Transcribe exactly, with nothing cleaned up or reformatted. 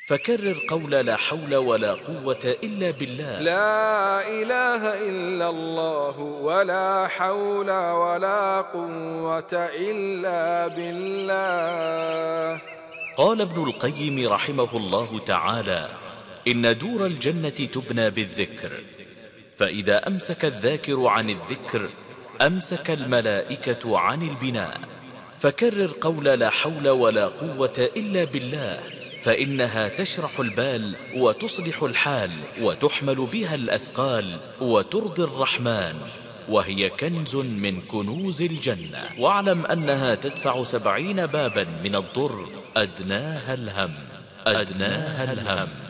فكرر قول لا حول ولا قوة إلا بالله. لا إله إلا الله ولا حول ولا قوة إلا بالله. قال ابن القيم رحمه الله تعالى: إن دور الجنة تبنى بالذكر، فإذا أمسك الذاكر عن الذكر أمسك الملائكة عن البناء. فكرر قول لا حول ولا قوة إلا بالله، فإنها تشرح البال وتصلح الحال وتحمل بها الأثقال وترضي الرحمن، وهي كنز من كنوز الجنة. واعلم أنها تدفع سبعين بابا من الضر أدناها الهم أدناها الهم